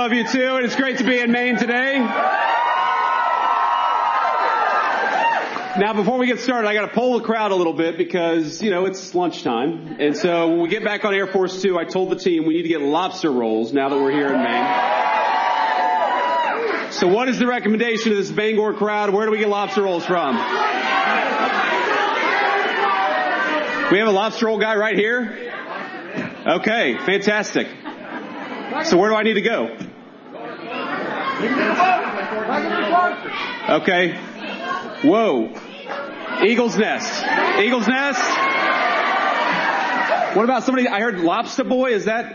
love you too, and it's great to be in Maine today. Now, before we get started, I got to poll the crowd a little bit because, it's lunchtime. And so when we get back on Air Force 2, I told the team we need to get lobster rolls now that we're here in Maine. So what is the recommendation of this Bangor crowd? Where do we get lobster rolls from? We have a lobster roll guy right here? Okay, fantastic. So where do I need to go? Okay. Whoa. Eagle's Nest. Eagle's Nest? What about somebody? I heard Lobster Boy. Is that?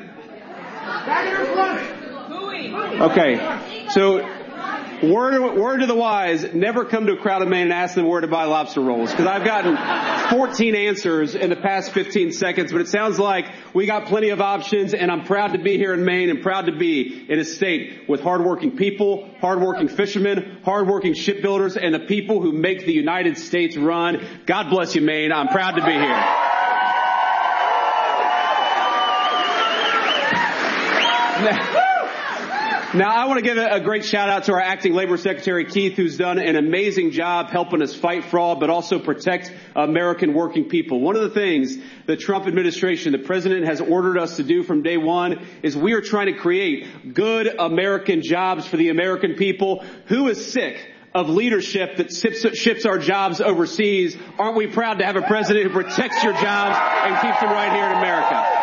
Okay. So, word to the wise, never come to a crowd of Maine and ask them where to buy lobster rolls. Because I've gotten 14 answers in the past 15 seconds, but it sounds like we got plenty of options, and I'm proud to be here in Maine and proud to be in a state with hardworking people, hardworking fishermen, hardworking shipbuilders, and the people who make the United States run. God bless you, Maine. I'm proud to be here. Now, I want to give a great shout out to our acting labor secretary, Keith, who's done an amazing job helping us fight fraud, but also protect American working people. One of the things the Trump administration, the president has ordered us to do from day one is we are trying to create good American jobs for the American people. Who is sick of leadership that ships our jobs overseas? Aren't we proud to have a president who protects your jobs and keeps them right here in America?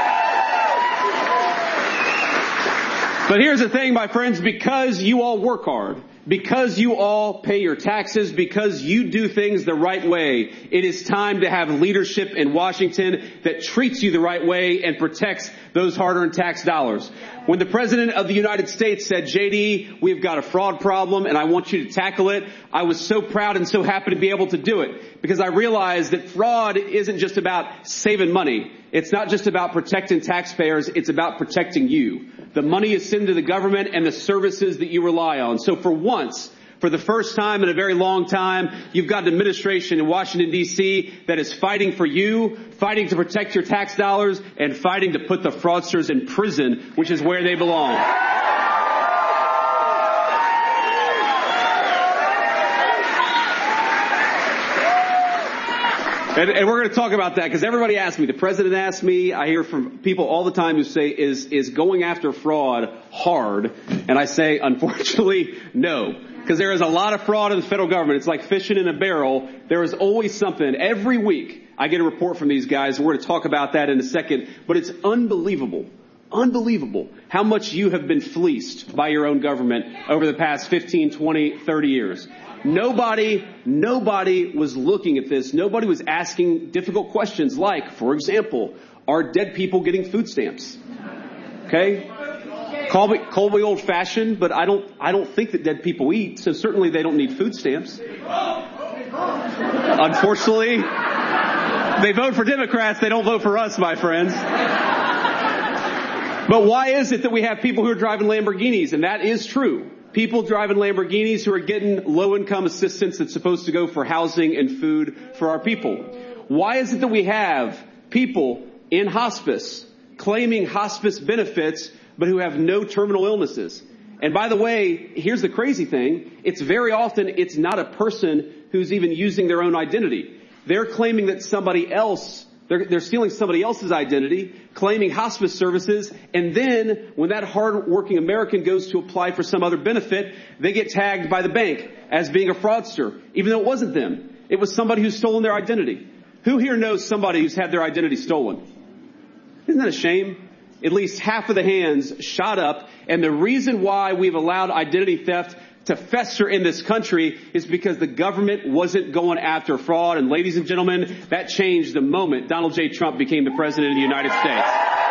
But here's the thing, my friends, because you all work hard, because you all pay your taxes, because you do things the right way, it is time to have leadership in Washington that treats you the right way and protects those hard-earned tax dollars. When the President of the United States said, JD, we've got a fraud problem and I want you to tackle it, I was so proud and so happy to be able to do it because I realized that fraud isn't just about saving money. It's not just about protecting taxpayers. It's about protecting you. The money is sent to the government and the services that you rely on. So for once, for the first time in a very long time, you've got an administration in Washington, D.C. that is fighting for you, fighting to protect your tax dollars, and fighting to put the fraudsters in prison, which is where they belong. And we're going to talk about that because everybody asks me. The president asked me. I hear from people all the time who say, is going after fraud hard? And I say, unfortunately, no. Because there is a lot of fraud in the federal government. It's like fishing in a barrel. There is always something. Every week I get a report from these guys. We're going to talk about that in a second. But it's unbelievable how much you have been fleeced by your own government over the past 15, 20, 30 years. Nobody was looking at this. Nobody was asking difficult questions like, for example, are dead people getting food stamps? Okay? Call me old-fashioned, but I don't think that dead people eat, so certainly they don't need food stamps. Unfortunately, they vote for Democrats, they don't vote for us, my friends. But why is it that we have people who are driving Lamborghinis? And that is true. People driving Lamborghinis who are getting low-income assistance that's supposed to go for housing and food for our people. Why is it that we have people in hospice claiming hospice benefits but who have no terminal illnesses? And by the way, here's the crazy thing. It's very often it's not a person who's even using their own identity. They're claiming that somebody else, they're stealing somebody else's identity, claiming hospice services, and then when that hard-working American goes to apply for some other benefit, they get tagged by the bank as being a fraudster, even though it wasn't them. It was somebody who's stolen their identity. Who here knows somebody who's had their identity stolen? Isn't that a shame? At least half of the hands shot up, and the reason why we've allowed identity theft to fester in this country is because the government wasn't going after fraud. And ladies and gentlemen, that changed the moment Donald J. Trump became the president of the United States.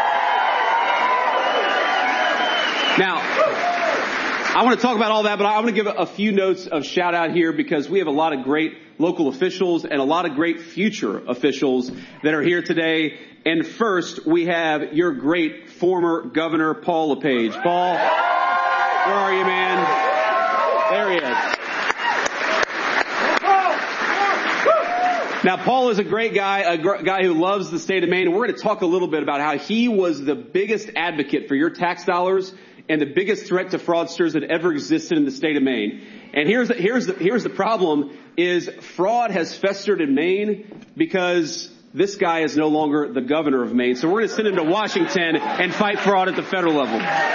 Now, I want to talk about all that, but I want to give a few notes of shout out here because we have a lot of great local officials and a lot of great future officials that are here today. And first, we have your great former Governor, Paul LePage. Paul, where are you, man? There he is. Now, Paul is a great guy, a guy who loves the state of Maine, and we're going to talk a little bit about how he was the biggest advocate for your tax dollars and the biggest threat to fraudsters that ever existed in the state of Maine. And here's the problem is fraud has festered in Maine because this guy is no longer the governor of Maine. So we're going to send him to Washington and fight fraud at the federal level.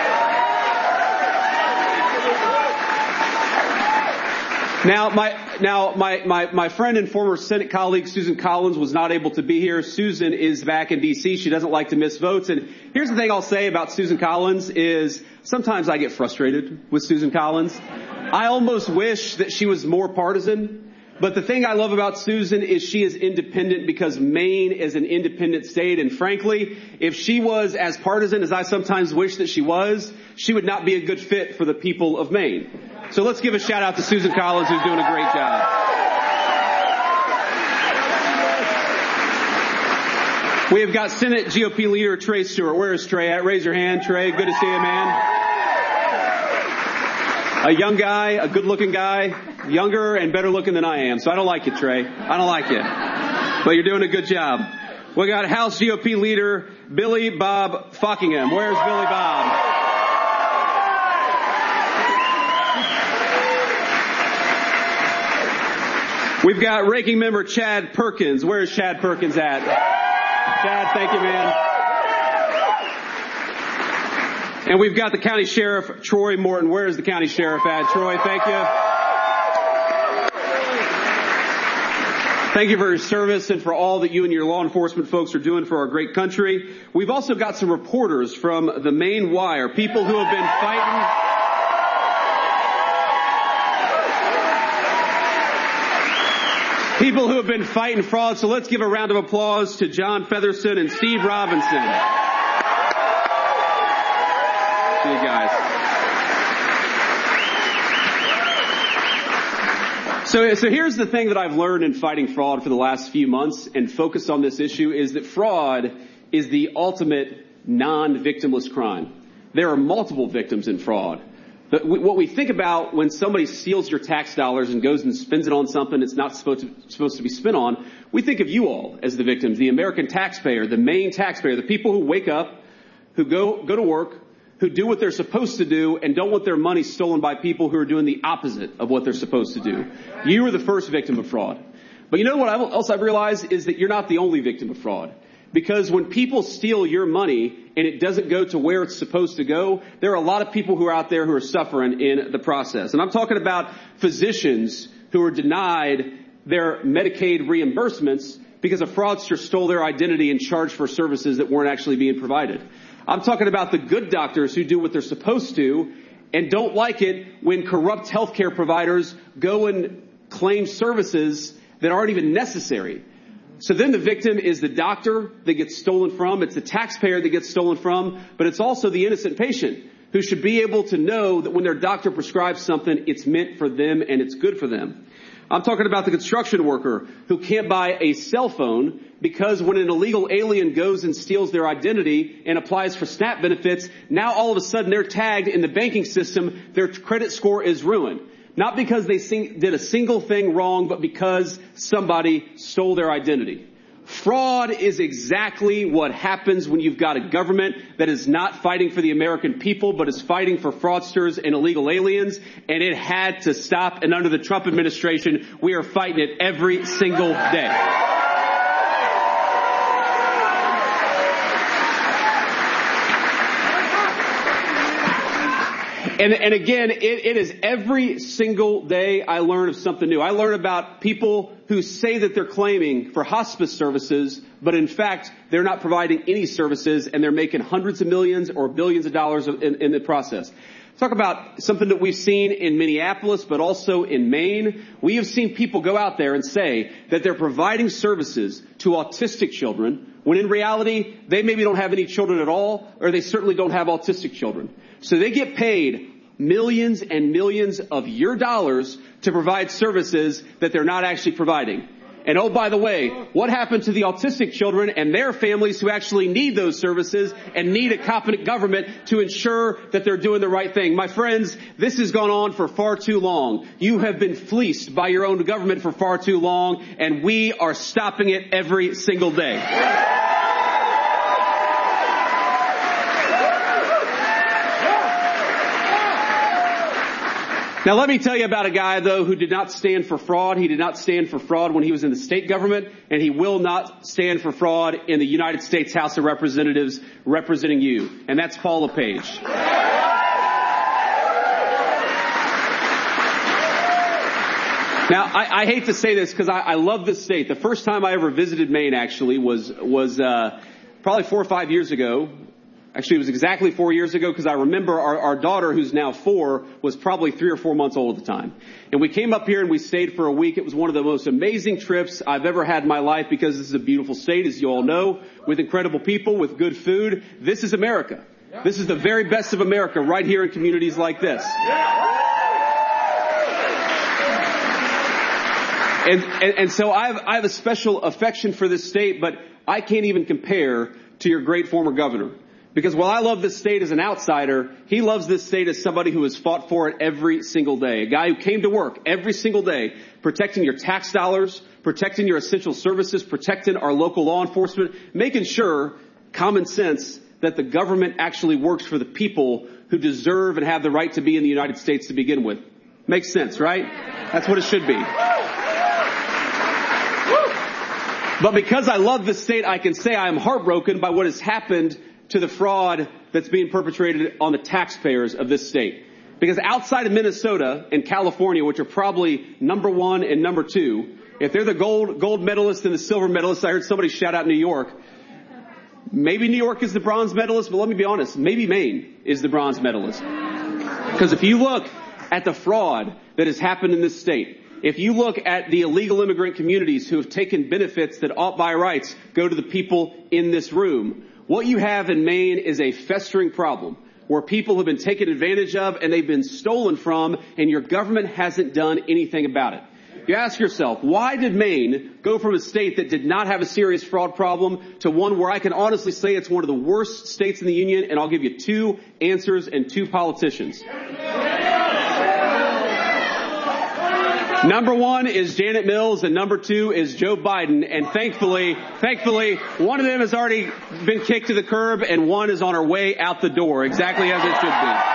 Now, my friend and former Senate colleague, Susan Collins, was not able to be here. Susan is back in D.C. She doesn't like to miss votes. And here's the thing I'll say about Susan Collins is sometimes I get frustrated with Susan Collins. I almost wish that she was more partisan. But the thing I love about Susan is she is independent because Maine is an independent state. And frankly, if she was as partisan as I sometimes wish that she would not be a good fit for the people of Maine. So let's give a shout out to Susan Collins, who's doing a great job. We have got Senate GOP leader Trey Stewart. Where is Trey at? Raise your hand, Trey. Good to see you, man. A young guy, a good-looking guy, younger and better looking than I am. So I don't like you, Trey. I don't like you. But you're doing a good job. We got House GOP leader Billy Bob Fockingham. Where's Billy Bob? We've got ranking member Chad Perkins. Where's Chad Perkins at? Chad, thank you, man. And we've got the county sheriff, Troy Morton. Where is the county sheriff at? Troy, thank you. Thank you for your service and for all that you and your law enforcement folks are doing for our great country. We've also got some reporters from the Maine Wire, people who have been fighting fraud. So let's give a round of applause to John Featherson and Steve Robinson. You guys. So here's the thing that I've learned in fighting fraud for the last few months and focused on this issue is that fraud is the ultimate non-victimless crime. There are multiple victims in fraud. But what we think about when somebody steals your tax dollars and goes and spends it on something it's not supposed to be spent on, we think of you all as the victims, the American taxpayer, the Maine taxpayer, the people who wake up, who go to work, who do what they're supposed to do and don't want their money stolen by people who are doing the opposite of what they're supposed to do. You are the first victim of fraud. But you know what else I've realized is that you're not the only victim of fraud. Because when people steal your money and it doesn't go to where it's supposed to go, there are a lot of people who are out there who are suffering in the process. And I'm talking about physicians who are denied their Medicaid reimbursements because a fraudster stole their identity and charged for services that weren't actually being provided. I'm talking about the good doctors who do what they're supposed to and don't like it when corrupt healthcare providers go and claim services that aren't even necessary. So then the victim is the doctor that gets stolen from. It's the taxpayer that gets stolen from. But it's also the innocent patient who should be able to know that when their doctor prescribes something, it's meant for them and it's good for them. I'm talking about the construction worker who can't buy a cell phone because when an illegal alien goes and steals their identity and applies for SNAP benefits, now all of a sudden they're tagged in the banking system. Their credit score is ruined. Not because they did a single thing wrong, but because somebody stole their identity. Fraud is exactly what happens when you've got a government that is not fighting for the American people, but is fighting for fraudsters and illegal aliens. And it had to stop. And under the Trump administration, we are fighting it every single day. And again, it is every single day I learn of something new. I learn about people who say that they're claiming for hospice services, but in fact, they're not providing any services and they're making hundreds of millions or billions of dollars in the process. Talk about something that we've seen in Minneapolis, but also in Maine. We have seen people go out there and say that they're providing services to autistic children, when in reality, they maybe don't have any children at all, or they certainly don't have autistic children. So they get paid millions and millions of your dollars to provide services that they're not actually providing. And oh, by the way, what happened to the autistic children and their families who actually need those services and need a competent government to ensure that they're doing the right thing? My friends, this has gone on for far too long. You have been fleeced by your own government for far too long, and we are stopping it every single day. Now let me tell you about a guy, though, who did not stand for fraud. He did not stand for fraud when he was in the state government, and he will not stand for fraud in the United States House of Representatives representing you. And that's Paul LePage. Now, I hate to say this because I love this state. The first time I ever visited Maine, actually, was probably 4 or 5 years ago. Actually, it was exactly 4 years ago because I remember our daughter, who's now 4, was probably 3 or 4 months old at the time. And we came up here and we stayed for a week. It was one of the most amazing trips I've ever had in my life because this is a beautiful state, as you all know, with incredible people, with good food. This is America. This is the very best of America right here in communities like this. And so I have a special affection for this state, but I can't even compare to your great former governor. Because while I love this state as an outsider, he loves this state as somebody who has fought for it every single day. A guy who came to work every single day, protecting your tax dollars, protecting your essential services, protecting our local law enforcement, making sure, common sense, that the government actually works for the people who deserve and have the right to be in the United States to begin with. Makes sense, right? That's what it should be. But because I love this state, I can say I am heartbroken by what has happened to the fraud that's being perpetrated on the taxpayers of this state. Because outside of Minnesota and California, which are probably number 1 and number 2, if they're the gold medalist and the silver medalist, I heard somebody shout out New York. Maybe New York is the bronze medalist, but let me be honest, maybe Maine is the bronze medalist. Because if you look at the fraud that has happened in this state, if you look at the illegal immigrant communities who have taken benefits that ought by rights go to the people in this room, what you have in Maine is a festering problem where people have been taken advantage of and they've been stolen from, and your government hasn't done anything about it. You ask yourself, why did Maine go from a state that did not have a serious fraud problem to one where I can honestly say it's one of the worst states in the union? And I'll give you 2 answers and 2 politicians. Number 1 is Janet Mills and number 2 is Joe Biden. And thankfully, one of them has already been kicked to the curb and one is on her way out the door, exactly as it should be.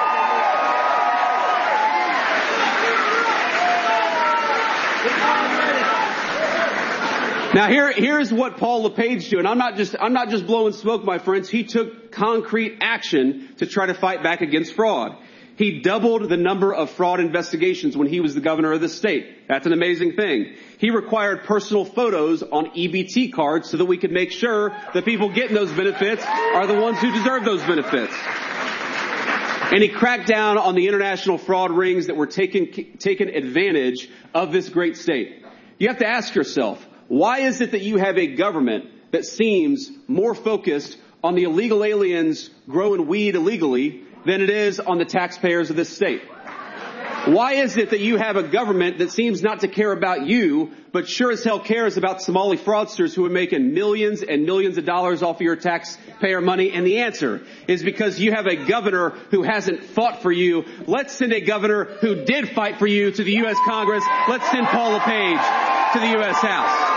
Now here's what Paul LePage did, and I'm not just blowing smoke, my friends. He took concrete action to try to fight back against fraud. He doubled the number of fraud investigations when he was the governor of the state. That's an amazing thing. He required personal photos on EBT cards so that we could make sure the people getting those benefits are the ones who deserve those benefits. And he cracked down on the international fraud rings that were taking advantage of this great state. You have to ask yourself, why is it that you have a government that seems more focused on the illegal aliens growing weed illegally than it is on the taxpayers of this state? Why is it that you have a government that seems not to care about you, but sure as hell cares about Somali fraudsters who are making millions and millions of dollars off of your taxpayer money? And the answer is because you have a governor who hasn't fought for you. Let's send a governor who did fight for you to the U.S. Congress. Let's send Paul LePage to the U.S. House.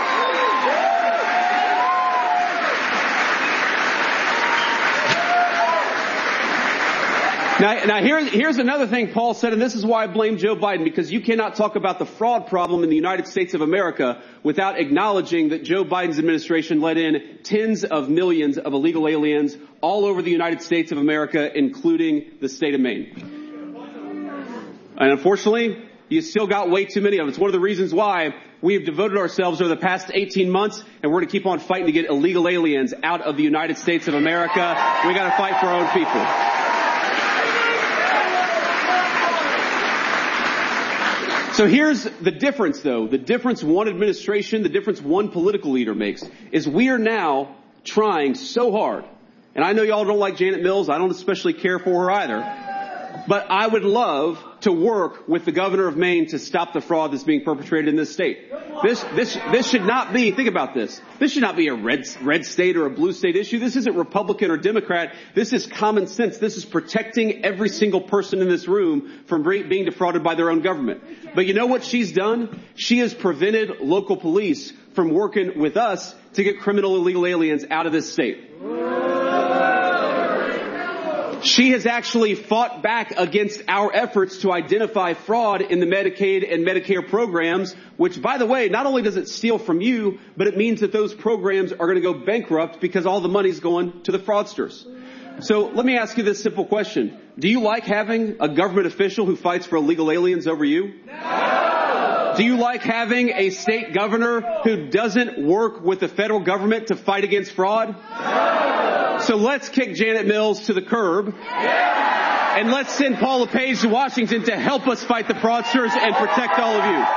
Now here's another thing Paul said, and this is why I blame Joe Biden, because you cannot talk about the fraud problem in the United States of America without acknowledging that Joe Biden's administration let in tens of millions of illegal aliens all over the United States of America, including the state of Maine. And unfortunately, you still got way too many of them. It's one of the reasons why we have devoted ourselves over the past 18 months, and we're going to keep on fighting to get illegal aliens out of the United States of America. We got to fight for our own people. So here's the difference, though. The difference one administration, the difference one political leader makes is we are now trying so hard. And I know y'all don't like Janet Mills. I don't especially care for her either. But I would love to work with the governor of Maine to stop the fraud that's being perpetrated in this state. This should not be, think about this. This should not be a red state or a blue state issue. This isn't Republican or Democrat. This is common sense. This is protecting every single person in this room from being defrauded by their own government. But you know what she's done? She has prevented local police from working with us to get criminal illegal aliens out of this state. She has actually fought back against our efforts to identify fraud in the Medicaid and Medicare programs, which, by the way, not only does it steal from you, but it means that those programs are going to go bankrupt because all the money's going to the fraudsters. So let me ask you this simple question. Do you like having a government official who fights for illegal aliens over you? No! Do you like having a state governor who doesn't work with the federal government to fight against fraud? No! So let's kick Janet Mills to the curb. Yeah. And let's send Paul LePage to Washington to help us fight the fraudsters and protect all of you.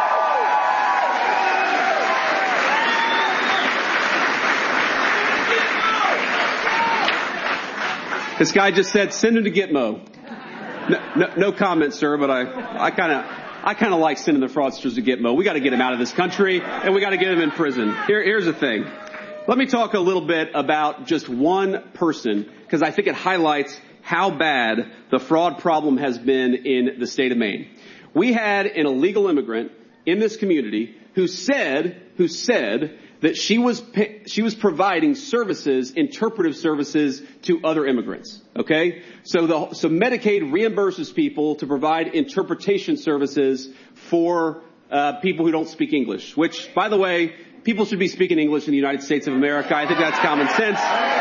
This guy just said, send him to Gitmo. No comment, sir, but I kind of like sending the fraudsters to Gitmo. We got to get him out of this country, and we got to get him in prison. Here's the thing. Let me talk a little bit about just one person, because I think it highlights how bad the fraud problem has been in the state of Maine. We had an illegal immigrant in this community who said that she was providing services, interpretive services to other immigrants. Okay? So Medicaid reimburses people to provide interpretation services for people who don't speak English, which, by the way, people should be speaking English in the United States of America. I think that's common sense.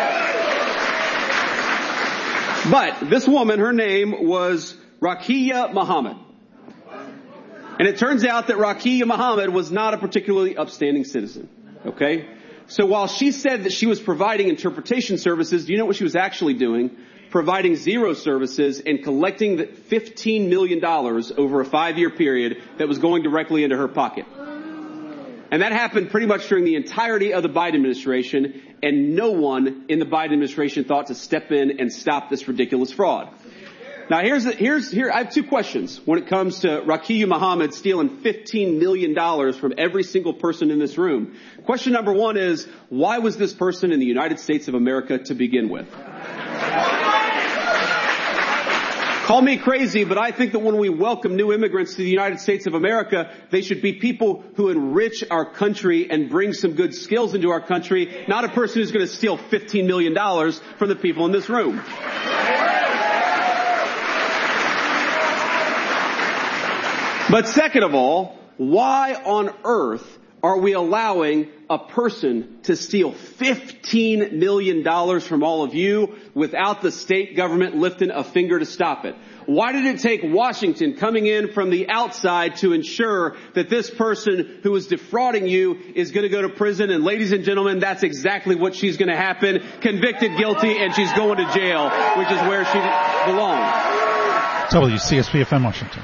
But this woman, her name was Rakia Muhammad. And it turns out that Rakia Muhammad was not a particularly upstanding citizen. Okay? So while she said that she was providing interpretation services, do you know what she was actually doing? Providing zero services and collecting $15 million over a 5-year period that was going directly into her pocket. And that happened pretty much during the entirety of the Biden administration, and no one in the Biden administration thought to step in and stop this ridiculous fraud. Now I have two questions when it comes to Rakia Muhammad stealing $15 million from every single person in this room. Question number one is, why was this person in the United States of America to begin with? Call me crazy, but I think that when we welcome new immigrants to the United States of America, they should be people who enrich our country and bring some good skills into our country, not a person who's going to steal $15 million from the people in this room. But second of all, why on earth are we allowing a person to steal $15 million from all of you without the state government lifting a finger to stop it? Why did it take Washington coming in from the outside to ensure that this person who is defrauding you is going to go to prison? And ladies and gentlemen, that's exactly what she's going to happen. Convicted guilty, and she's going to jail, which is where she belongs. WCSB-FM Washington.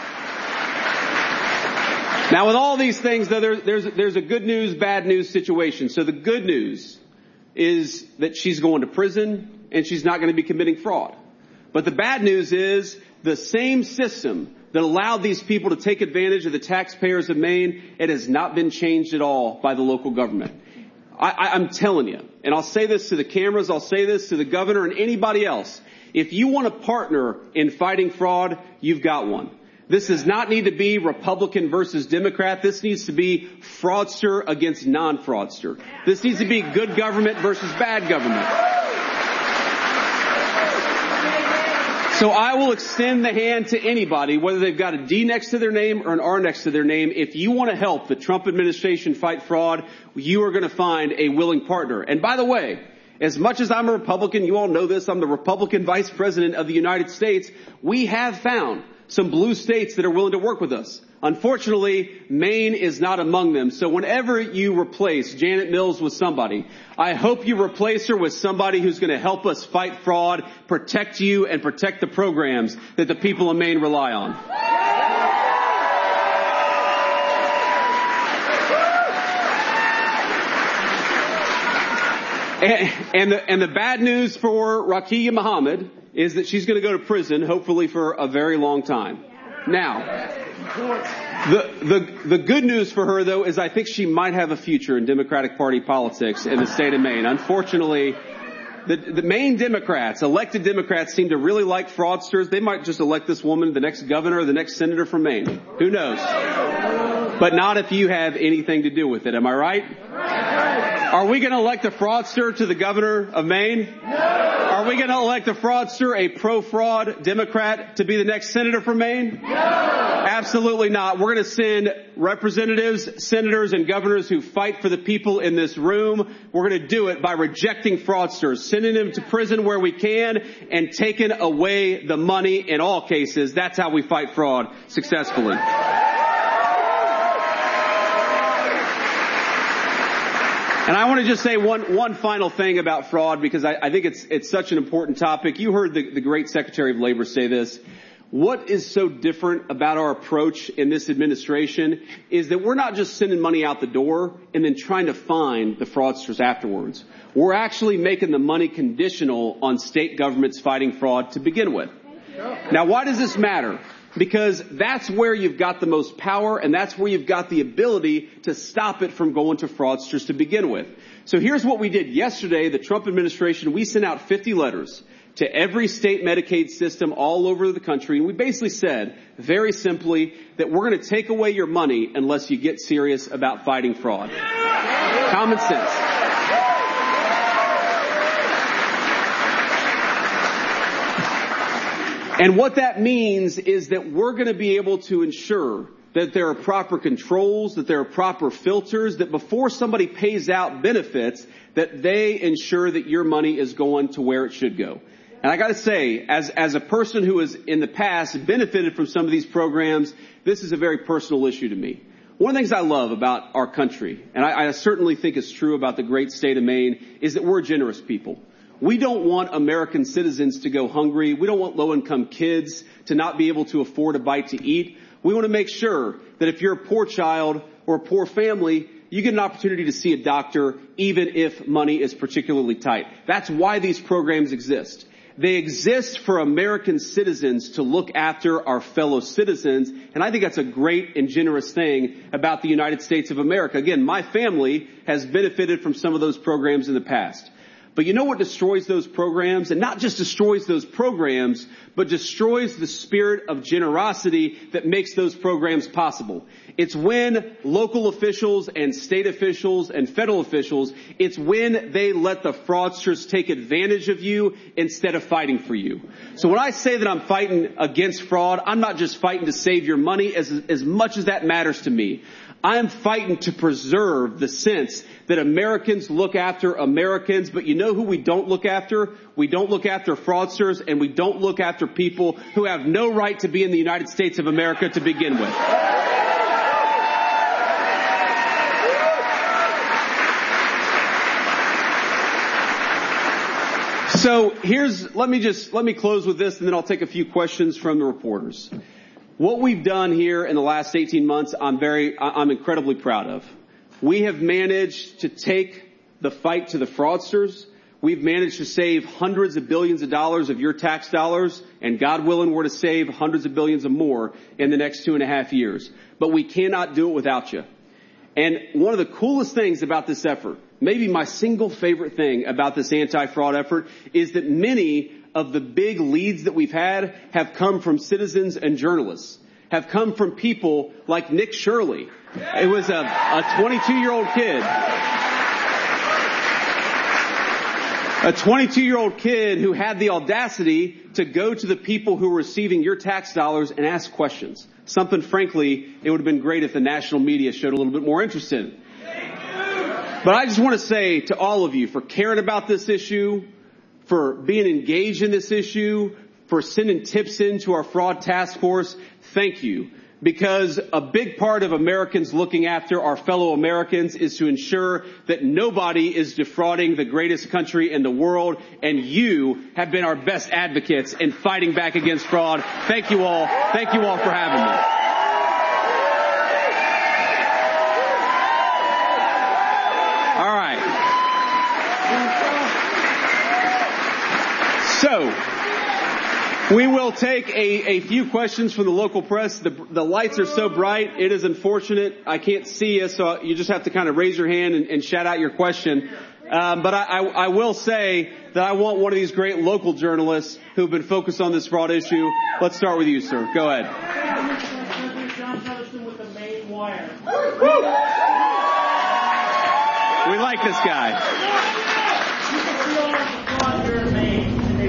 Now, with all these things, though, there's a good news, bad news situation. So the good news is that she's going to prison and she's not going to be committing fraud. But the bad news is the same system that allowed these people to take advantage of the taxpayers of Maine, it has not been changed at all by the local government. I'm telling you, and I'll say this to the cameras, I'll say this to the governor and anybody else. If you want to partner in fighting fraud, you've got one. This does not need to be Republican versus Democrat. This needs to be fraudster against non-fraudster. This needs to be good government versus bad government. So I will extend the hand to anybody, whether they've got a D next to their name or an R next to their name. If you want to help the Trump administration fight fraud, you are going to find a willing partner. And by the way, as much as I'm a Republican, you all know this, I'm the Republican Vice President of the United States. We have found some blue states that are willing to work with us. Unfortunately, Maine is not among them. So whenever you replace Janet Mills with somebody, I hope you replace her with somebody who's going to help us fight fraud, protect you, and protect the programs that the people of Maine rely on. And the bad news for Rakia Muhammad is that she's going to go to prison, hopefully for a very long time. Now, the good news for her, though, is I think she might have a future in Democratic Party politics in the state of Maine. Unfortunately, the Maine Democrats, elected Democrats, seem to really like fraudsters. They might just elect this woman the next governor or the next senator from Maine. Who knows? But not if you have anything to do with it. Am I right? Are we going to elect a fraudster to the governor of Maine? No. Are we going to elect a fraudster, a pro-fraud Democrat, to be the next senator from Maine? No! Absolutely not. We're going to send representatives, senators, and governors who fight for the people in this room. We're going to do it by rejecting fraudsters, sending them to prison where we can, and taking away the money in all cases. That's how we fight fraud successfully. And I want to just say one final thing about fraud, because I think it's such an important topic. You heard the great Secretary of Labor say this. What is so different about our approach in this administration is that we're not just sending money out the door and then trying to find the fraudsters afterwards. We're actually making the money conditional on state governments fighting fraud to begin with. Now, why does this matter? Because that's where you've got the most power, and that's where you've got the ability to stop it from going to fraudsters to begin with. So here's what we did yesterday. The Trump administration, we sent out 50 letters to every state Medicaid system all over the country, and we basically said, very simply, that we're going to take away your money unless you get serious about fighting fraud. Common sense. And what that means is that we're going to be able to ensure that there are proper controls, that there are proper filters, that before somebody pays out benefits, that they ensure that your money is going to where it should go. And I got to say, as a person who has in the past benefited from some of these programs, this is a very personal issue to me. One of the things I love about our country, and I certainly think is true about the great state of Maine, is that we're generous people. We don't want American citizens to go hungry. We don't want low-income kids to not be able to afford a bite to eat. We want to make sure that if you're a poor child or a poor family, you get an opportunity to see a doctor even if money is particularly tight. That's why these programs exist. They exist for American citizens to look after our fellow citizens, and I think that's a great and generous thing about the United States of America. Again, my family has benefited from some of those programs in the past. But you know what destroys those programs? And not just destroys those programs, but destroys the spirit of generosity that makes those programs possible. It's when local officials and state officials and federal officials, it's when they let the fraudsters take advantage of you instead of fighting for you. So when I say that I'm fighting against fraud, I'm not just fighting to save your money as much as that matters to me. I'm fighting to preserve the sense that Americans look after Americans, but you know who we don't look after? We don't look after fraudsters, and we don't look after people who have no right to be in the United States of America to begin with. So let me close with this, and then I'll take a few questions from the reporters. What we've done here in the last 18 months, I'm incredibly proud of. We have managed to take the fight to the fraudsters. We've managed to save hundreds of billions of dollars of your tax dollars, and God willing, we're to save hundreds of billions of more in the next 2.5 years. But we cannot do it without you. And one of the coolest things about this effort, maybe my single favorite thing about this anti-fraud effort, is that many of the big leads that we've had have come from citizens and journalists, have come from people like Nick Shirley. It was a 22-year-old kid. A 22-year-old kid who had the audacity to go to the people who were receiving your tax dollars and ask questions. Something, frankly, it would have been great if the national media showed a little bit more interest in. But I just want to say to all of you, for caring about this issue, for being engaged in this issue, for sending tips into our fraud task force, thank you. Because a big part of Americans looking after our fellow Americans is to ensure that nobody is defrauding the greatest country in the world, and you have been our best advocates in fighting back against fraud. Thank you all. Thank you all for having me. All right. So, we will take a few questions from the local press. The lights are so bright, it is unfortunate. I can't see you, so you just have to kind of raise your hand and shout out your question. But I will say that I want one of these great local journalists who've been focused on this fraud issue. Let's start with you, sir. Go ahead. John Patterson with the Maine Wire. We like this guy. They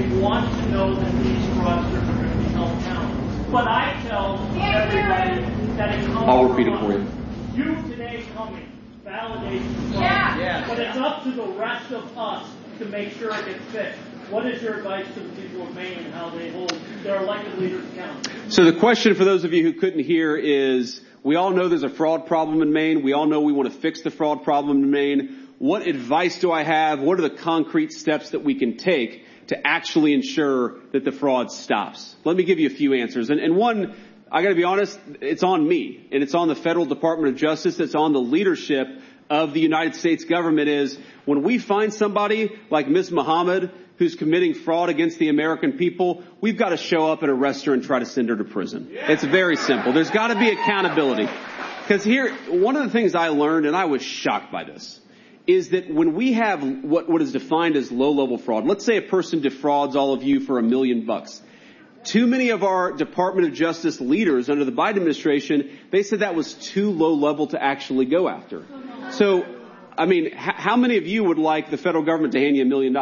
know that these fraudsters are going to be held accountable. But I tell everybody that it comes I'll repeat from it for you. us. You today coming validates the fraud. But it's up to the rest of us to make sure it gets fixed. What is your advice to the people of Maine and how they hold their elected leaders accountable? So the question for those of you who couldn't hear is, we all know there's a fraud problem in Maine. We all know we want to fix the fraud problem in Maine. What advice do I have? What are the concrete steps that we can take to actually ensure that the fraud stops? Let me give you a few answers. And one, I got to be honest, it's on me, and it's on the Federal Department of Justice. It's on the leadership of the United States government. Is when we find somebody like Ms. Muhammad who's committing fraud against the American people, we've got to show up and arrest her and try to send her to prison. It's very simple. There's got to be accountability. Because here, one of the things I learned, and I was shocked by this, is that when we have what is defined as low-level fraud, let's say a person defrauds all of you for $1 million. Too many of our Department of Justice leaders under the Biden administration, they said that was too low level to actually go after. So, I mean, how many of you would like the federal government to hand you $1 million?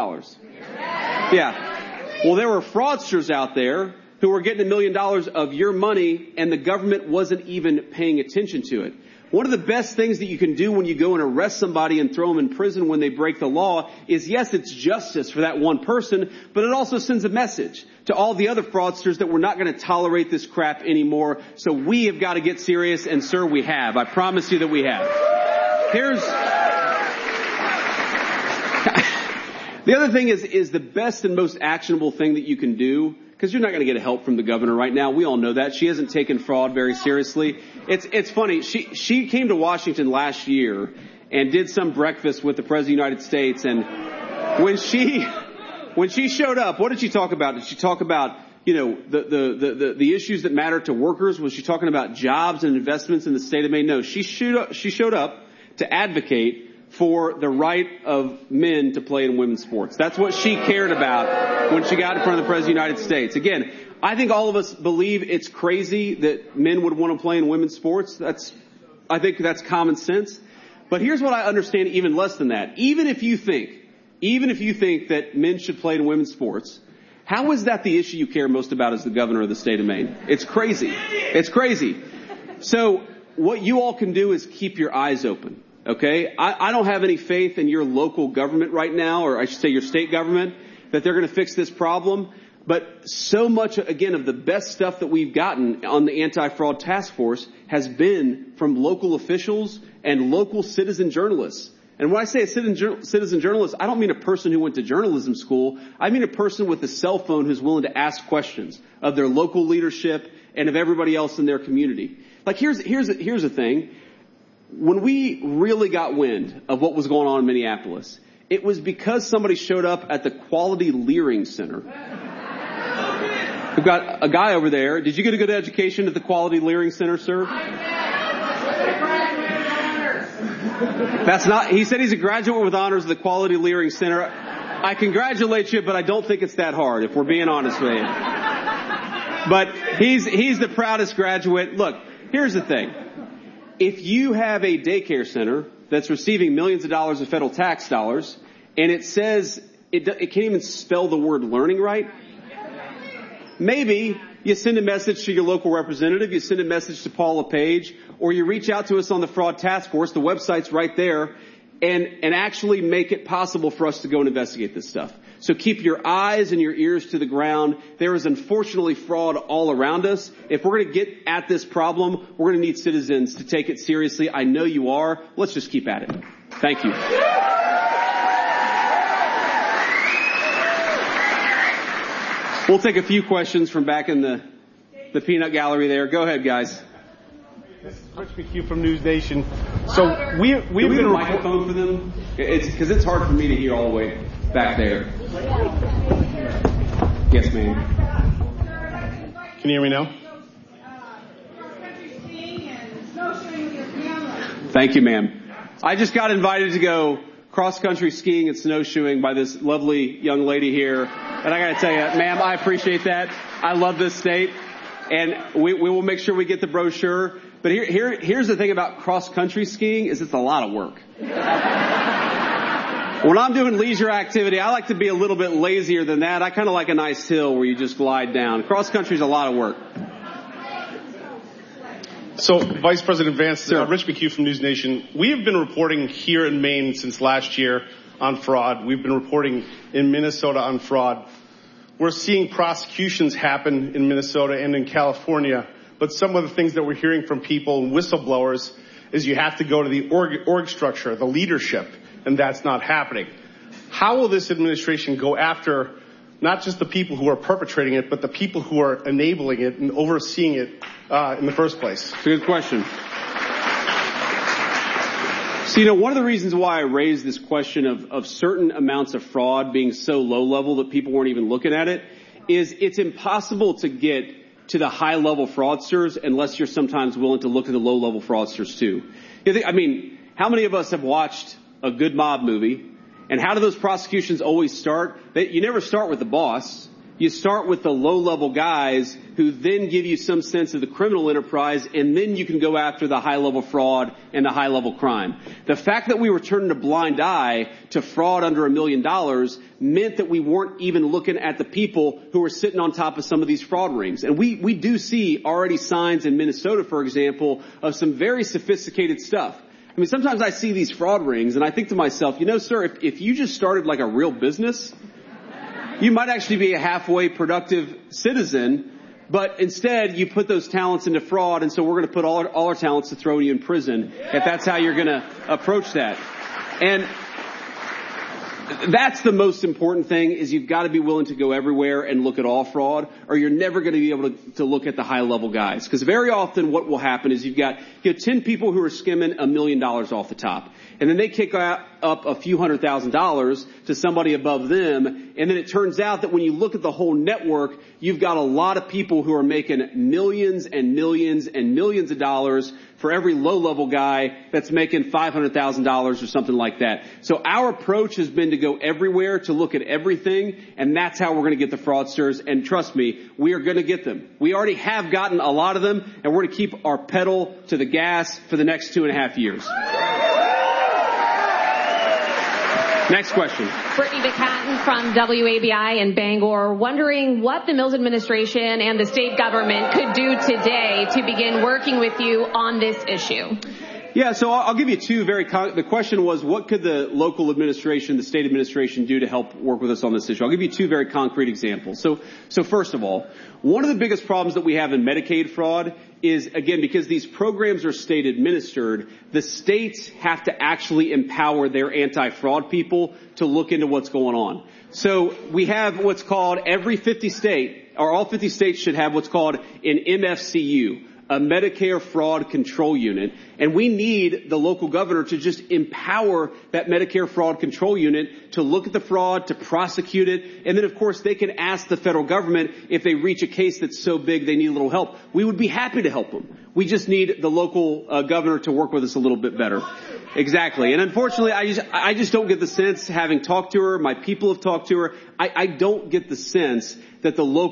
Yeah. Well, there were fraudsters out there who were getting $1 million of your money, and the government wasn't even paying attention to it. One of the best things that you can do when you go and arrest somebody and throw them in prison when they break the law is, yes, it's justice for that one person, but it also sends a message to all the other fraudsters that we're not going to tolerate this crap anymore. So we have got to get serious, and sir, we have. I promise you that we have. The other thing is the best and most actionable thing that you can do, because you're not going to get help from the governor right now. We all know that. She hasn't taken fraud very seriously. It's funny. She came to Washington last year and did some breakfast with the President of the United States. And when she showed up, what did she talk about? Did she talk about, the issues that matter to workers? Was she talking about jobs and investments in the state of Maine? No, she showed up to advocate for the right of men to play in women's sports. That's what she cared about when she got in front of the President of the United States. Again, I think all of us believe it's crazy that men would want to play in women's sports. I think that's common sense. But here's what I understand even less than that. Even if you think that men should play in women's sports, how is that the issue you care most about as the governor of the state of Maine? It's crazy. It's crazy. So what you all can do is keep your eyes open. Okay? I don't have any faith in your local government right now, or I should say your state government, that they're going to fix this problem. But so much, again, of the best stuff that we've gotten on the anti-fraud task force has been from local officials and local citizen journalists. And when I say a citizen journalist, I don't mean a person who went to journalism school. I mean a person with a cell phone who's willing to ask questions of their local leadership and of everybody else in their community. Like here's the thing. When we really got wind of what was going on in Minneapolis, it was because somebody showed up at the Quality Leering Center. We've got a guy over there. Did you get a good education at the Quality Leering Center, sir? That's not, he said he's a graduate with honors of the Quality Leering Center. I congratulate you, but I don't think it's that hard, if we're being honest with you. But he's the proudest graduate. Look, here's the thing. If you have a daycare center that's receiving millions of dollars of federal tax dollars, and it says it can't even spell the word learning right, maybe you send a message to your local representative, you send a message to Paula Page, or you reach out to us on the Fraud Task Force, the website's right there, and actually make it possible for us to go and investigate this stuff. So keep your eyes and your ears to the ground. There is unfortunately fraud all around us. If we're going to get at this problem, we're going to need citizens to take it seriously. I know you are. Let's just keep at it. Thank you. We'll take a few questions from back in the peanut gallery there. Go ahead, guys. This is Rich McHugh from News Nation. So we've been a microphone for them. It's hard for me to hear all the way back there. Yes, ma'am. Can you hear me now? Thank you, ma'am. I just got invited to go cross-country skiing and snowshoeing by this lovely young lady here. And I got to tell you, ma'am, I appreciate that. I love this state. And we will make sure we get the brochure. But here's the thing about cross-country skiing is it's a lot of work. When I'm doing leisure activity, I like to be a little bit lazier than that. I kind of like a nice hill where you just glide down. Cross country is a lot of work. So, Vice President Vance, Sir. Rich McHugh from News Nation. We have been reporting here in Maine since last year on fraud. We've been reporting in Minnesota on fraud. We're seeing prosecutions happen in Minnesota and in California. But some of the things that we're hearing from people and whistleblowers is you have to go to the org structure, the leadership, and that's not happening. How will this administration go after not just the people who are perpetrating it, but the people who are enabling it and overseeing it in the first place? It's a good question. So, one of the reasons why I raised this question of certain amounts of fraud being so low level that people weren't even looking at it is it's impossible to get to the high level fraudsters unless you're sometimes willing to look at the low level fraudsters too. How many of us have watched a good mob movie? And how do those prosecutions always start? You never start with the boss. You start with the low-level guys who then give you some sense of the criminal enterprise, and then you can go after the high-level fraud and the high-level crime. The fact that we were turning a blind eye to fraud under $1 million meant that we weren't even looking at the people who were sitting on top of some of these fraud rings. And we do see already signs in Minnesota, for example, of some very sophisticated stuff. Sometimes I see these fraud rings and I think to myself, sir, if you just started like a real business, you might actually be a halfway productive citizen, but instead you put those talents into fraud, and so we're going to put all our talents to throw you in prison if that's how you're going to approach that. And that's the most important thing, is you've got to be willing to go everywhere and look at all fraud, or you're never going to be able to look at the high-level guys. Because very often what will happen is you've got 10 people who are skimming $1 million off the top. And then they kick up a few $100,000 to somebody above them. And then it turns out that when you look at the whole network, you've got a lot of people who are making millions and millions and millions of dollars for every low-level guy that's making $500,000 or something like that. So our approach has been to go everywhere, to look at everything, and that's how we're going to get the fraudsters. And trust me, we are going to get them. We already have gotten a lot of them, and we're going to keep our pedal to the gas for the next 2.5 years. Next question. Brittany McHatton from WABI in Bangor, wondering what the Mills administration and the state government could do today to begin working with you on this issue. Yeah, so I'll give you two the question was, what could the local administration, the state administration do to help work with us on this issue? I'll give you two very concrete examples. So first of all, one of the biggest problems that we have in Medicaid fraud is, again, because these programs are state administered, the states have to actually empower their anti-fraud people to look into what's going on. So we have what's called all 50 states should have what's called an MFCU, a Medicare Fraud Control Unit, and we need the local governor to just empower that Medicare Fraud Control Unit to look at the fraud, to prosecute it, and then of course they can ask the federal government if they reach a case that's so big they need a little help. We would be happy to help them. We just need the local governor to work with us a little bit better. Exactly. And unfortunately, I just don't get the sense, having talked to her, my people have talked to her, I don't get the sense that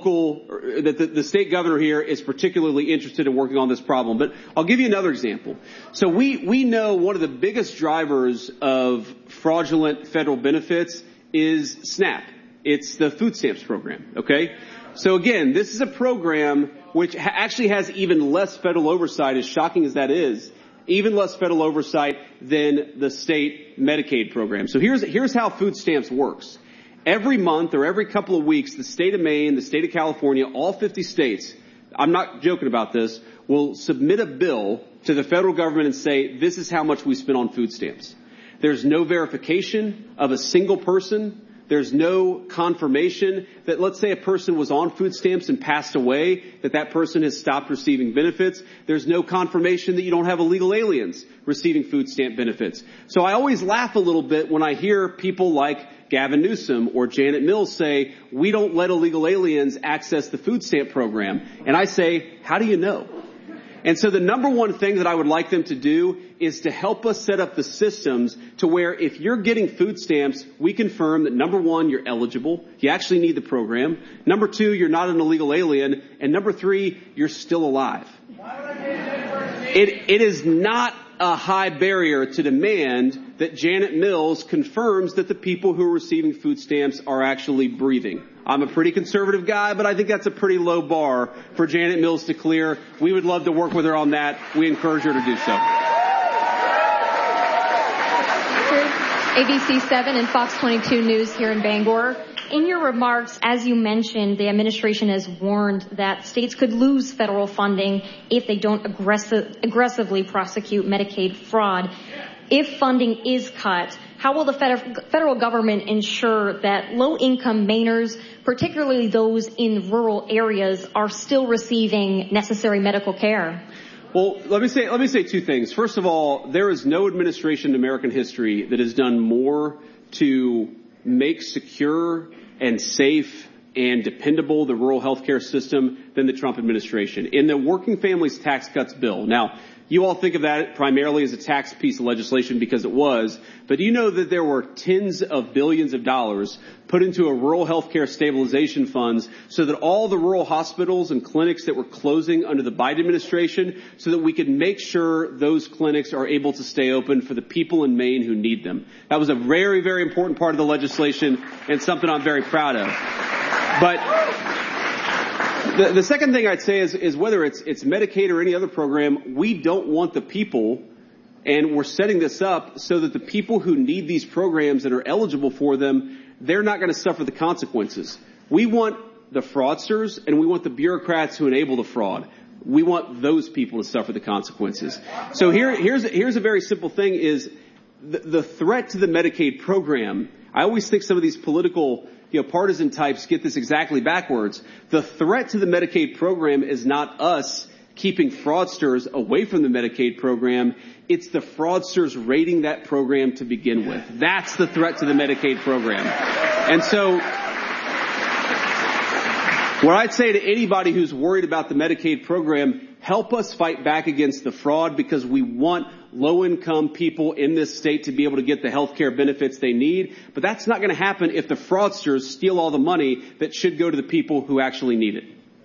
the state governor here is particularly interested in working on this problem. But I'll give you another example. So we know one of the biggest drivers of fraudulent federal benefits is SNAP. It's the food stamps program. Okay. So again, this is a program which actually has even less federal oversight, as shocking as that is, even less federal oversight than the state Medicaid program. So here's how food stamps works. Every month or every couple of weeks, the state of Maine, the state of California, all 50 states, I'm not joking about this, will submit a bill to the federal government and say, this is how much we spent on food stamps. There's no verification of a single person. There's no confirmation that, let's say a person was on food stamps and passed away, that person has stopped receiving benefits. There's no confirmation that you don't have illegal aliens receiving food stamp benefits. So I always laugh a little bit when I hear people like Gavin Newsom or Janet Mills say, we don't let illegal aliens access the food stamp program. And I say, how do you know? And so the number one thing that I would like them to do is to help us set up the systems to where if you're getting food stamps, we confirm that number one, you're eligible. You actually need the program. Number two, you're not an illegal alien. And number three, you're still alive. It is not a high barrier to demand that Janet Mills confirms that the people who are receiving food stamps are actually breathing. I'm a pretty conservative guy, but I think that's a pretty low bar for Janet Mills to clear. We would love to work with her on that. We encourage her to do so. ABC 7 and Fox 22 News here in Bangor. In your remarks, as you mentioned, the administration has warned that states could lose federal funding if they don't aggressively prosecute Medicaid fraud. If funding is cut, how will the federal government ensure that low-income Mainers, particularly those in rural areas, are still receiving necessary medical care? Well, let me say two things. First of all, there is no administration in American history that has done more to make secure and safe and dependable the rural health care system than the Trump administration. In the Working Families Tax Cuts bill, now, you all think of that primarily as a tax piece of legislation because it was, but do you know that there were tens of billions of dollars put into a rural health care stabilization funds so that all the rural hospitals and clinics that were closing under the Biden administration, so that we could make sure those clinics are able to stay open for the people in Maine who need them. That was a very, very important part of the legislation and something I'm very proud of. But the second thing I'd say is whether it's Medicaid or any other program, we don't want the people, and we're setting this up so that the people who need these programs and are eligible for them, they're not going to suffer the consequences. We want the fraudsters and we want the bureaucrats who enable the fraud. We want those people to suffer the consequences. So here's a very simple thing is the threat to the Medicaid program. I always think some of these political partisan types get this exactly backwards. The threat to the Medicaid program is not us keeping fraudsters away from the Medicaid program. It's the fraudsters raiding that program to begin with. That's the threat to the Medicaid program. And so what I'd say to anybody who's worried about the Medicaid program, help us fight back against the fraud because we want low-income people in this state to be able to get the health care benefits they need. But that's not going to happen if the fraudsters steal all the money that should go to the people who actually need it.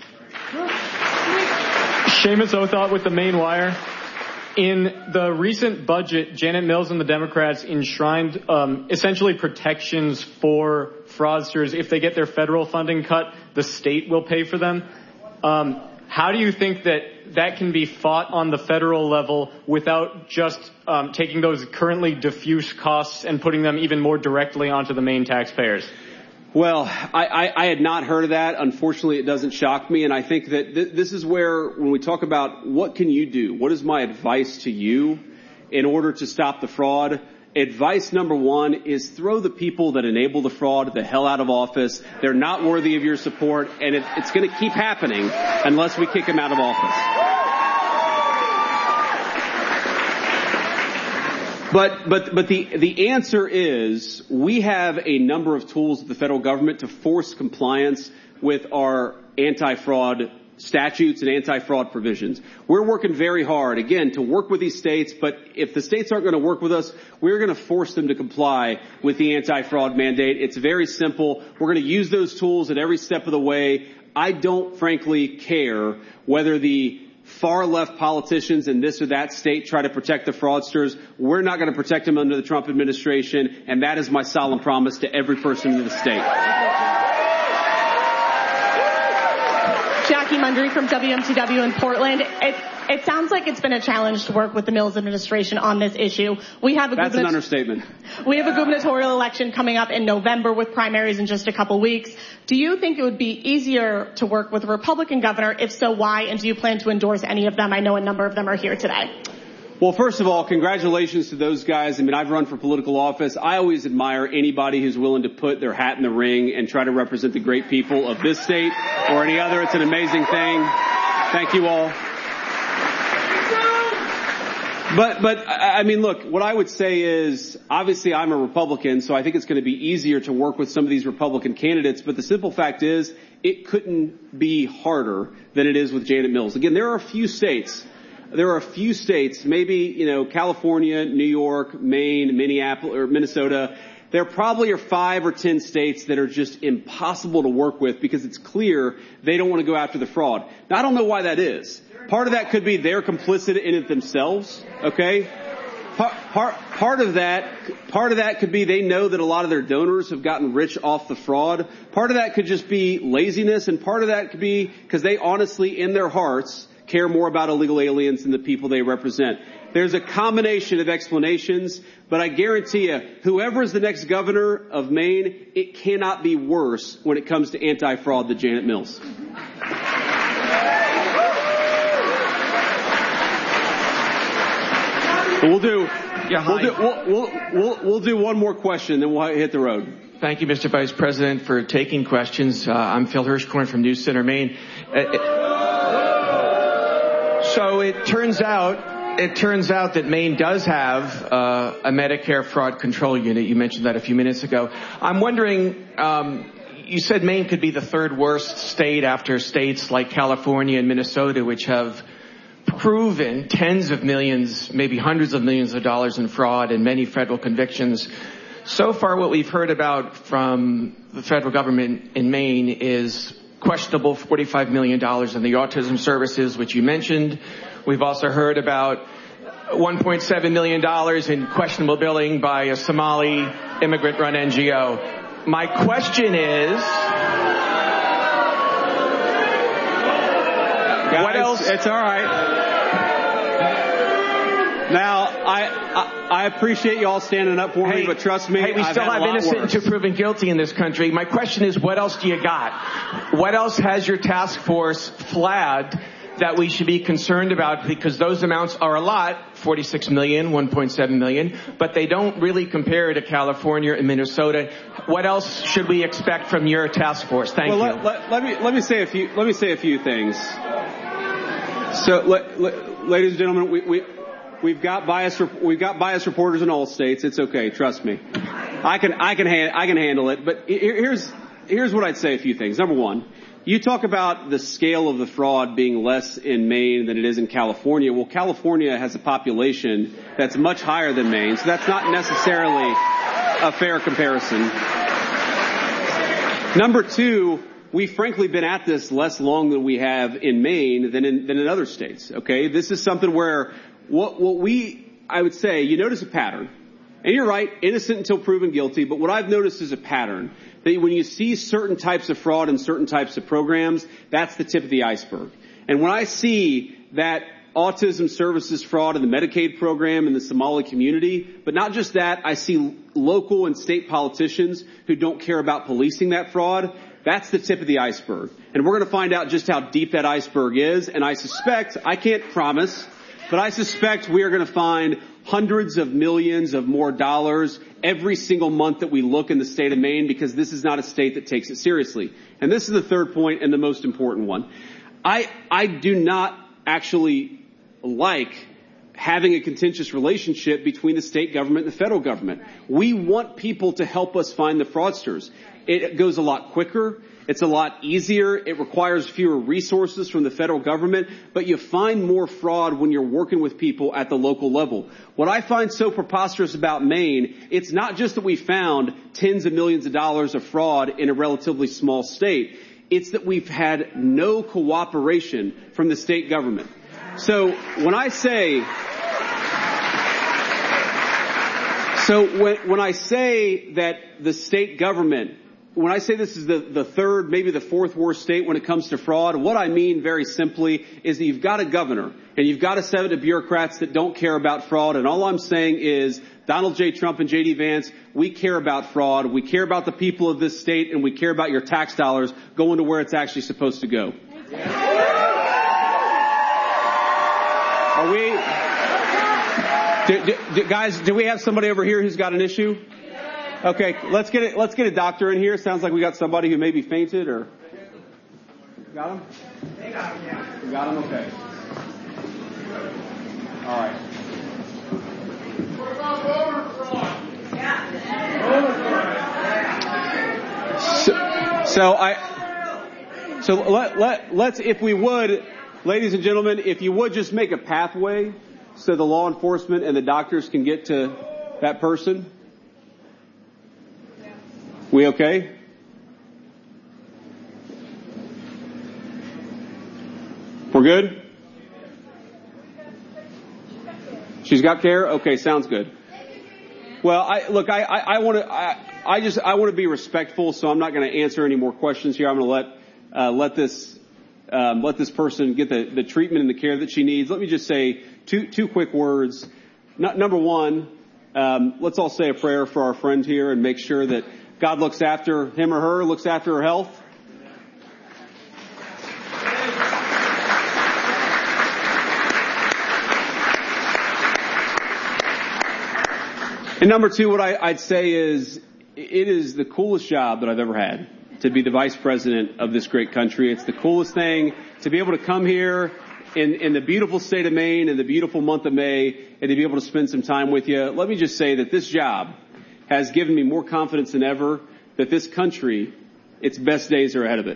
Seamus Othot with the Maine Wire. In the recent budget, Janet Mills and the Democrats enshrined essentially protections for fraudsters. If they get their federal funding cut, the state will pay for them. How do you think that can be fought on the federal level without just taking those currently diffuse costs and putting them even more directly onto the Maine taxpayers? Well, I had not heard of that. Unfortunately, it doesn't shock me. And I think that this is where, when we talk about what can you do, what is my advice to you in order to stop the fraud? Advice number one is throw the people that enable the fraud the hell out of office. They're not worthy of your support, and it's going to keep happening unless we kick them out of office. But the answer is we have a number of tools at the federal government to force compliance with our anti-fraud statutes and anti-fraud provisions. We're working very hard, again, to work with these states, but if the states aren't going to work with us, we're going to force them to comply with the anti-fraud mandate. It's very simple. We're going to use those tools at every step of the way. I don't, frankly, care whether the far left politicians in this or that state try to protect the fraudsters. We're not going to protect them under the Trump administration, and that is my solemn promise to every person in the state. Jackie Mundry from WMTW in Portland. It sounds like it's been a challenge to work with the Mills administration on this issue. That's an understatement. We have a gubernatorial election coming up in November with primaries in just a couple weeks. Do you think it would be easier to work with a Republican governor? If so, why? And do you plan to endorse any of them? I know a number of them are here today. Well, first of all, congratulations to those guys. I mean, I've run for political office. I always admire anybody who's willing to put their hat in the ring and try to represent the great people of this state or any other. It's an amazing thing. Thank you all. But I mean, look, what I would say is, obviously I'm a Republican, so I think it's going to be easier to work with some of these Republican candidates. But the simple fact is, it couldn't be harder than it is with Janet Mills. Again, there are a few states, maybe, California, New York, Maine, Minneapolis, or Minnesota. There probably are 5 or 10 states that are just impossible to work with because it's clear they don't want to go after the fraud. Now, I don't know why that is. Part of that could be they're complicit in it themselves, okay? part of that could be they know that a lot of their donors have gotten rich off the fraud. Part of that could just be laziness, and part of that could be because they honestly, in their hearts, care more about illegal aliens than the people they represent. There's a combination of explanations, but I guarantee you, whoever is the next governor of Maine, it cannot be worse when it comes to anti-fraud than Janet Mills. We'll do one more question, then we'll hit the road. Thank you, Mr. Vice President, for taking questions. I'm Phil Hirschkorn from News Center, Maine. So it turns out that Maine does have a Medicare fraud control unit. You mentioned that a few minutes ago. I'm wondering, you said Maine could be the third worst state after states like California and Minnesota, which have proven tens of millions, maybe hundreds of millions of dollars in fraud and many federal convictions. So far, what we've heard about from the federal government in Maine is questionable $45 million in the autism services, which you mentioned. We've also heard about $1.7 million in questionable billing by a Somali immigrant-run NGO. My question is, guys, what else? It's all right. Now, I appreciate you all standing up for me, but trust me, we still have innocent until proven guilty in this country. My question is, what else do you got? What else has your task force flagged that we should be concerned about? Because those amounts are a lot, 46 million, 1.7 million, but they don't really compare to California and Minnesota. What else should we expect from your task force? Thank you. Let me say a few things. So, ladies and gentlemen, we've got biased reporters in all states. It's okay, trust me. I can handle it. But here's what I'd say. A few things. Number one, you talk about the scale of the fraud being less in Maine than it is in California. Well, California has a population that's much higher than Maine, so that's not necessarily a fair comparison. Number two, we've frankly been at this less long than we have in Maine than in other states. Okay, this is something where I would say, you notice a pattern. And you're right, innocent until proven guilty, but what I've noticed is a pattern. That when you see certain types of fraud and certain types of programs, that's the tip of the iceberg. And when I see that autism services fraud in the Medicaid program in the Somali community, but not just that, I see local and state politicians who don't care about policing that fraud, that's the tip of the iceberg. And we're going to find out just how deep that iceberg is, and I can't promise, but I suspect we are going to find hundreds of millions of more dollars every single month that we look in the state of Maine, because this is not a state that takes it seriously. And this is the third point and the most important one. I do not actually like having a contentious relationship between the state government and the federal government. We want people to help us find the fraudsters. It goes a lot quicker. It's a lot easier. It requires fewer resources from the federal government, but you find more fraud when you're working with people at the local level. What I find so preposterous about Maine, it's not just that we found tens of millions of dollars of fraud in a relatively small state. It's that we've had no cooperation from the state government. So when I say that the state government, when I say this is the third, maybe the fourth worst state when it comes to fraud, what I mean very simply is that you've got a governor and you've got a set of bureaucrats that don't care about fraud. And all I'm saying is Donald J. Trump and J.D. Vance, we care about fraud. We care about the people of this state, and we care about your tax dollars going to where it's actually supposed to go. Are we? Guys, do we have somebody over here who's got an issue? Okay, let's get a doctor in here. Sounds like we got somebody who maybe fainted or got him? They got him, yeah. You got him? Okay. All right. What about voter fraud? Yeah. Let's, if we would, ladies and gentlemen, if you would just make a pathway so the law enforcement and the doctors can get to that person. We okay? We're good? She's got care? Okay, sounds good. Well, I want to be respectful, so I'm not going to answer any more questions here. I'm going to let this person get the treatment and the care that she needs. Let me just say two quick words. Number one, let's all say a prayer for our friend here and make sure that God looks after him or her, looks after her health. And number two, what I'd say is it is the coolest job that I've ever had to be the vice president of this great country. It's the coolest thing to be able to come here in the beautiful state of Maine in the beautiful month of May and to be able to spend some time with you. Let me just say that this job has given me more confidence than ever that this country, its best days are ahead of it.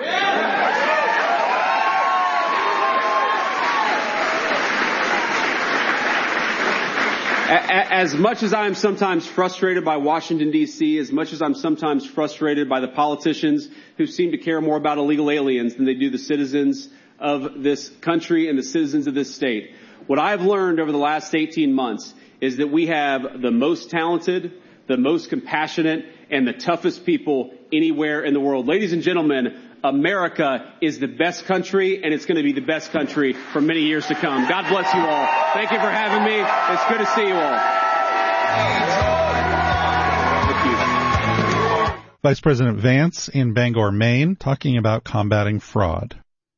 As much as I am sometimes frustrated by Washington, D.C., as much as I'm sometimes frustrated by the politicians who seem to care more about illegal aliens than they do the citizens of this country and the citizens of this state, what I've learned over the last 18 months is that we have the most talented, the most compassionate, and the toughest people anywhere in the world. Ladies and gentlemen, America is the best country, and it's going to be the best country for many years to come. God bless you all. Thank you for having me. It's good to see you all. Thank you. Vice President Vance in Bangor, Maine, talking about combating fraud.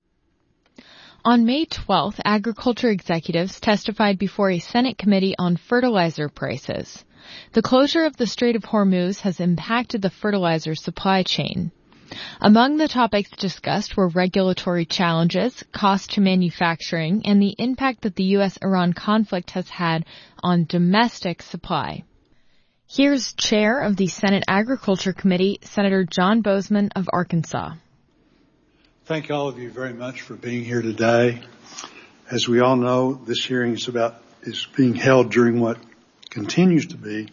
On May 12th, agriculture executives testified before a Senate committee on fertilizer prices. The closure of the Strait of Hormuz has impacted the fertilizer supply chain. Among the topics discussed were regulatory challenges, cost to manufacturing, and the impact that the U.S.-Iran conflict has had on domestic supply. Here's Chair of the Senate Agriculture Committee, Senator John Boozman of Arkansas. Thank all of you very much for being here today. As we all know, this hearing is being held during what continues to be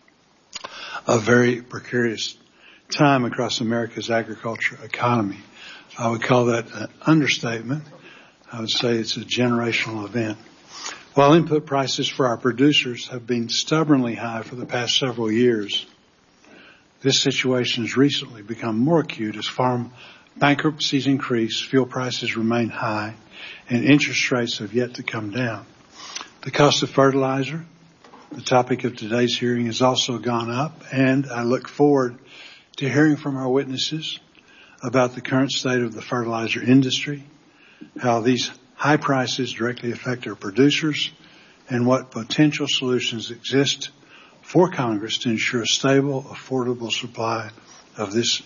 a very precarious time across America's agriculture economy. I would call that an understatement. I would say it's a generational event. While input prices for our producers have been stubbornly high for the past several years, this situation has recently become more acute as farm bankruptcies increase, fuel prices remain high, and interest rates have yet to come down. The cost of fertilizer, the topic of today's hearing, has also gone up, and I look forward to hearing from our witnesses about the current state of the fertilizer industry, how these high prices directly affect our producers, and what potential solutions exist for Congress to ensure a stable, affordable supply of this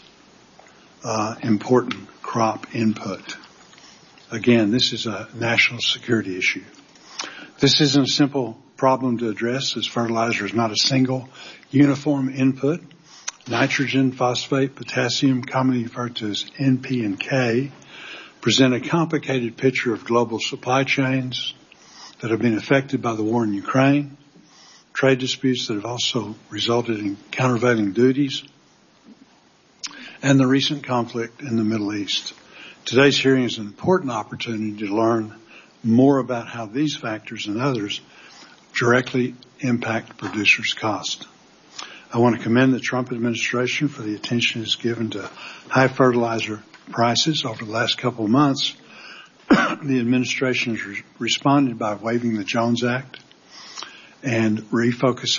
important crop input. Again, this is a national security issue. This isn't a simple problem to address, as fertilizer is not a single uniform input. Nitrogen, phosphate, potassium, commonly referred to as NP and K, present a complicated picture of global supply chains that have been affected by the war in Ukraine, trade disputes that have also resulted in countervailing duties, and the recent conflict in the Middle East. Today's hearing is an important opportunity to learn more about how these factors and others directly impact producers' cost. I want to commend the Trump administration for the attention it's given to high fertilizer prices over the last couple of months. The administration has responded by waiving the Jones Act and refocusing